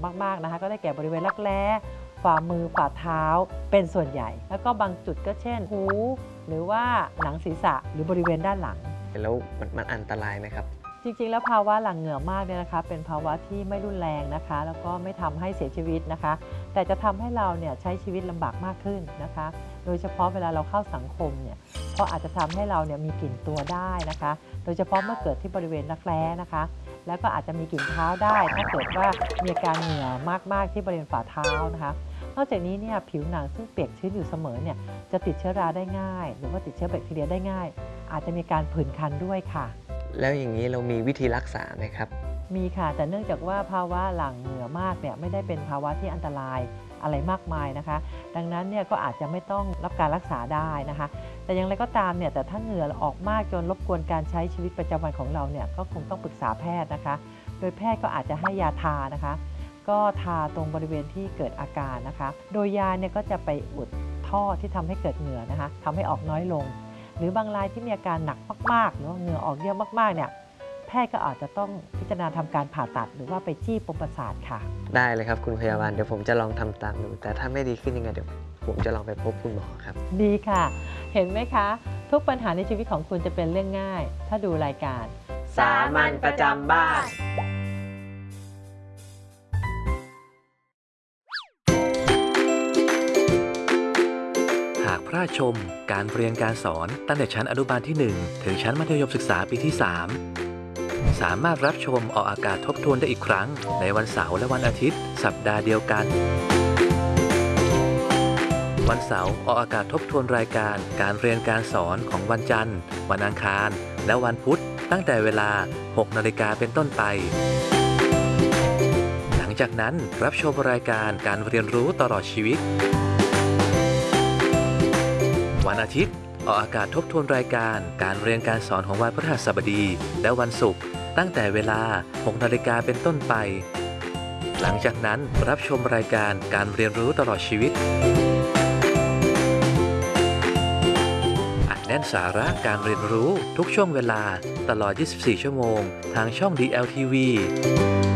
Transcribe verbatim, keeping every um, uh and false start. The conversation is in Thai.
มากๆนะคะก็ได้แก่บริเวณรักแร้ฝ่ามือฝ่าเท้าเป็นส่วนใหญ่แล้วก็บางจุดก็เช่นหูหรือว่าหนังศีรษะหรือบริเวณด้านหลังแล้วมันมันอันตรายไหมครับจริงๆแล้วภาวะหลั่งเหงื่อมากเนี่ยนะคะเป็นภาวะที่ไม่รุนแรงนะคะแล้วก็ไม่ทำให้เสียชีวิตนะคะแต่จะทำให้เราเนี่ยใช้ชีวิตลำบากมากขึ้นนะคะโดยเฉพาะเวลาเราเข้าสังคมเนี่ยเพราะอาจจะทำให้เราเนี่ยมีกลิ่นตัวได้นะคะโดยเฉพาะเมื่อเกิดที่บริเวณรักแร้นะคะแล้วก็อาจจะมีกลิ่นเท้าได้ถ้าเกิดว่ามีอาการเหงื่อมากๆที่บริเวณฝ่าเท้านะคะนอกจากนี้เนี่ยผิวหนังซึ่งเปียกชื้นอยู่เสมอเนี่ยจะติดเชื้อราได้ง่ายหรือว่าติดเชื้อแบคทีเรียได้ง่ายอาจจะมีการผื่นคันด้วยค่ะแล้วอย่างนี้เรามีวิธีรักษาไหมครับมีค่ะแต่เนื่องจากว่าภาวะหลั่งเหงื่อมากเนี่ยไม่ได้เป็นภาวะที่อันตรายอะไรมากมายนะคะดังนั้นเนี่ยก็อาจจะไม่ต้องรับการรักษาได้นะคะแต่อย่างไรก็ตามเนี่ยแต่ถ้าเหงื่อออกมากจนรบกวนการใช้ชีวิตประจำวันของเราเนี่ยก็คงต้องปรึกษาแพทย์นะคะโดยแพทย์ก็อาจจะให้ยาทานะคะก็ทาตรงบริเวณที่เกิดอาการนะคะโดยยาเนี่ยก็จะไปอุดท่อที่ทำให้เกิดเหงื่อนะคะทำให้ออกน้อยลงหรือบางรายที่มีอาการหนักมากๆหรือว่าเหงื่อออกเยอะมากๆเนี่ยแพทย์ก็อาจจะต้องพิจารณาทำการผ่าตัดหรือว่าไปจี้ปมประสาทค่ะได้เลยครับคุณพยาบาลเดี๋ยวผมจะลองทำตามดูแต่ถ้าไม่ดีขึ้นยังไงเดี๋ยวผมจะลองไปพบคุณหมอครับดีค่ะเห็นไหมคะทุกปัญหาในชีวิตของคุณจะเป็นเรื่องง่ายถ้าดูรายการสามัญประจำบ้านหากพลาดชมการเรียนการสอนตั้งแต่ชั้นอนุบาลที่หนึ่งถึงชั้นมัธยมศึกษาปีที่สามสามารถรับชมออกอากาศทบทวนได้อีกครั้งในวันเสาร์และวันอาทิตย์สัปดาห์เดียวกันวันเสาร์ออกอากาศทบทวนรายการการเรียนการสอนของวันจันทร์วันอังคารและวันพุธตั้งแต่เวลา หกนาฬิกาเป็นต้นไปหลังจากนั้นรับชมรายการการเรียนรู้ตลอดชีวิตวันอาทิตย์ออกอากาศทบทวนรายการการเรียนการสอนของวันพฤหัสบดีและวันศุกร์ตั้งแต่เวลา หกนาฬิกาเป็นต้นไปหลังจากนั้นรับชมรายการการเรียนรู้ตลอดชีวิตอัดแน่นสาระการเรียนรู้ทุกช่วงเวลาตลอด ยี่สิบสี่ ชั่วโมงทางช่อง ดี แอล ที วี